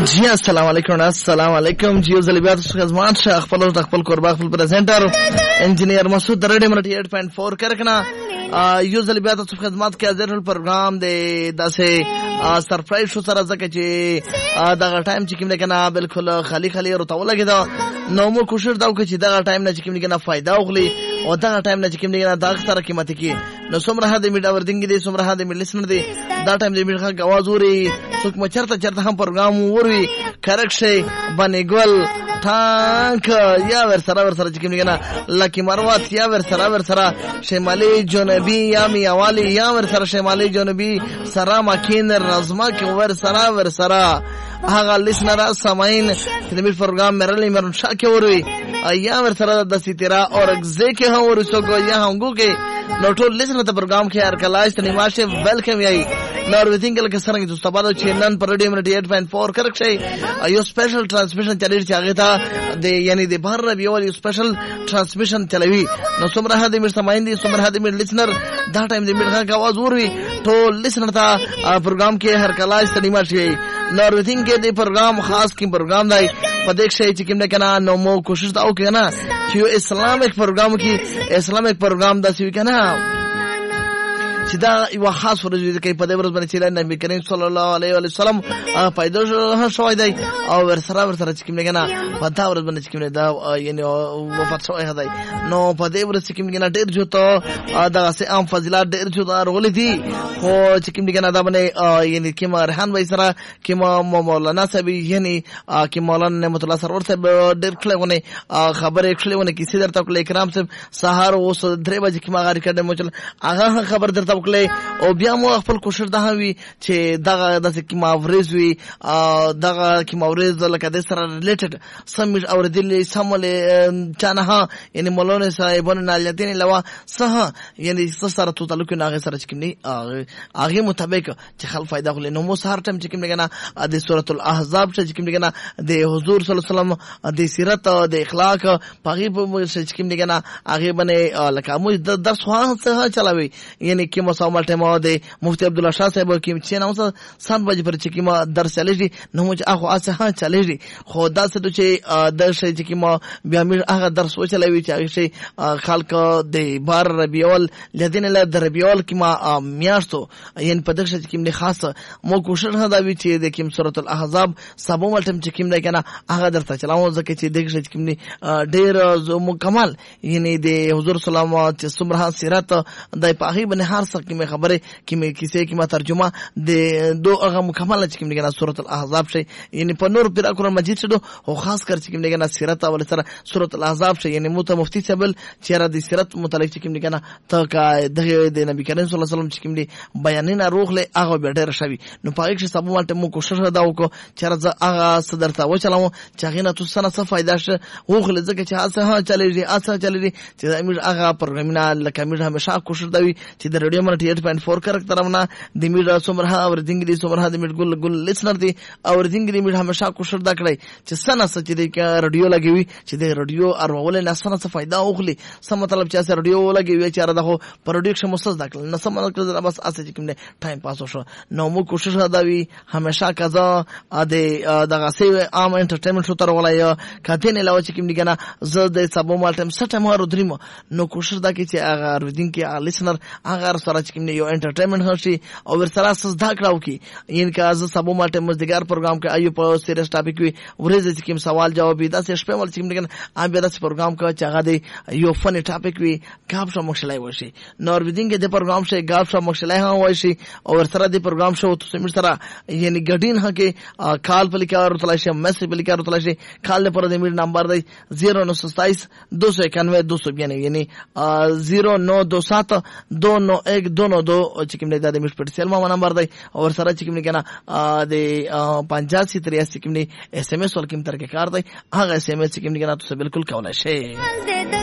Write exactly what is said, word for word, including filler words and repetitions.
जी अस्सलाम वालेकुम अस्सलाम वालेकुम जी जलिबियात खिदमत शेख फलोज खपल कुर्बा खपल प्रेजेंटर इंजीनियर मसूद रेडियो अठासी पॉइंट चार करकना यो जलिबियात खिदमत के अजर प्रोग्राम दे दसे सरप्राइज शो सर जके ची दगा टाइम चिकिम लेकना बिल्कुल खाली खाली और तो लगे दा नोमो कुशर दाव के ची दगा टाइम ना चिकिम लेकना फायदा उगली और दगा टाइम ना चिकिम लेकना दाग सारा कीमत की न सुमरा दे मिड और दिंगी दे सुमरा दे मिड लिसनर दे दा टाइम दे मिड का आवाजूरी सुख म चरता चरता हम प्रोग्राम उरी करेक्शे बने गोल ठांक या वर सरा वर सरा चिकिम लेकना लकी मारवात या वर सरा वर सरा शेमाली जनबी या मियावाली या वर सरा शेमाली जनबी सरा माकिन रज़मा के वर सरा वर सरा आगा लिसनर समाइन तिमिर प्रोग्राम मेरली मेरन शाके वरी या वर सरा दसी तेरा और जे के हम और सो को या हमगो के नोटो लिसनर द प्रोग्राम के यार कलाश तनिमाशे वेलकम यही नॉर विथिंगल के सरंग दोस्तबादो चेनन पर रेडियो अठासी पॉइंट चार करक्षे यो स्पेशल ट्रांसमिशन चली चाहे था दे यानी दे बाहर रबी वाली स्पेशल ट्रांसमिशन चलेवी न सुमरा दे मिर समाइंदी सुमरा दे मिर लिसनर दा टाइम दे मिर का आवाज उरवी तो लिसनर था प्रोग्राम के हर कलाश तनिमाशे नॉर विथिंग के दे प्रोग्राम खास की प्रोग्राम दाई पदेक्षे चिकिम ने कना नोमो कोशिश ताओ के ना कि इस्लामिक प्रोग्राम की इस्लामिक प्रोग्राम दा सी कना सीधा यो खास फरज के पदे बरस बने चिला नबी करीम सल्लल्लाहु अलैहि वसल्लम पैदो शोय दाई और सरा वर सरा चिकिम ने कना पदा बरस बने चिकिम ने दा यानी वफात शोय हदाई नो पदे बरस चिकिम ने कना डेर जो तो दा से आम फजिला डेर जो दा रोली थी हो चिकिम ने कना दा बने यानी कि रहमान भाई सरा कि मौलाना साहब यानी कि मौलाना नेमतुल्लाह सरवर साहब डेर खले ने खबर एक खले ने किसी दर तक लेकराम से सहार वो सदरे बजे कि मागारी कदे मोचल आगा खबर दर وکړي او بیا مو خپل کوشش ده وی چې دغه د کی ماورز وی دغه کی ماورز لکه د سره ریلیټډ سم اوردل سمول چانه یعنی مولانا صاحبون نالتین لوا سه یعنی سره تو تعلق نه غیر سره چکمنی هغه مطابق چې خل فائدہ غل نو مو سهار ټیم چکم لګنا د سورۃ الاحزاب چې چکم لګنا د حضور صلی الله علیه وسلم د سیرت د اخلاق پغی په چکم لګنا هغه باندې لکه مو د درس واه چلاوي یعنی کی مسامل ټیمو د مفتی عبد الله شاه صاحب کی چې نو سات بجې پر چې کی ما درس چلیږي نو مو اخو اسه ها چلیږي خو دا څه چې د شي چې کی ما بیا مې هغه درس و چلوي چې هغه شي خلک د بار ربيول لدین له د ربيول کی ما میاشتو یعنی په دغه چې کی نه خاص مو کوشش نه دا وی چې د کی سورۃ الاحزاب سبو ملتم چې کی نه کنه هغه درته چلاو ځکه چې دغه چې کی نه ډیر مکمل یعنی د حضور صلی الله علیه وسلم سمره سیرت د پاغي بن هر څه کی خبره کی مې کیسه کی ما ترجمه د دو هغه مکمل چې کی نه سورۃ الاحزاب شي یعنی په نور پر قرآن مجید شدو او خاص کر چې کی نه سیرت اول سره سورۃ الاحزاب شي یعنی مو ته مفتی صاحب چې را د سیرت متعلق چې کی نه ته کا د نبی کریم صلی الله علیه وسلم چې کی بیانونه روغله هغه به ډیر شوی نو پاره چې سبو مالته مو کوشش ادا وکړو چې را هغه صدرته و چلاو چې غینه تو سره څه فائدہ شه وغله ځکه چې اسه ها چلیږي اسه چلیږي چې امیر هغه پروګرامینه لکه امیر همیشه کوشش دوی چې د ریډیو اठासी पॉइंट चार کرک طرفنا د میډا سمره او دنګری سمره د میډ ګل ګل لسنر دي او دنګری میډ همیشه کوشش دا کړی چې سنه سچ دي ک ریډیو لګوي چې د ریډیو ارول نه سنه څه فائدہ اوخلي سم مطلب چې سره ریډیو لګوي چې را دغه پروډکشن مستز داخل نه سم مطلب بس اسه چې کوم ټایم پاس وشو نو مو کوشش دا وی همیشه کزا د دغه سی عام انټرټینمنت شو تر ولای کته نه لاو چې کوم دي کنه زه د سبو مال ټیم سټه مو دریم نو کوشش دا کی چې هغه ریډینګ کې لسنر هغه سره چې کوم یو انټرټینمنت هشي او ورسره سزدا کړو کی ان کا از سبو ماته مزدګار پروګرام کې ایو په سیریس ټاپک وی ورته چې کوم سوال جواب دا سه شپه ول چې کوم دغه ام به دا پروګرام کا چې هغه دی یو فن ټاپک وی غاب شو مخشلای وشي نور ودینګ د پروګرام شه غاب شو مخشلای ها وشي او ورسره د پروګرام شو تو سمیر سره یعنی ګډین ها کې کال په لیکار تل شي میسج په لیکار تل شي کال پر د میډ نمبر دی صفر نو ستائیس دو سو اکانوے دو سو بیانوے یعنی صفر نو دو سات دو نو ایک دو نو دو چې کوم د میډ پټسل ما نمبر دی او سره چې کوم نه کنه د پنځاسي تریاسي کوم نه اس ام اس ول کوم تر کې کار دی هغه اس ام اس کوم نه کنه تاسو بالکل کولای شئ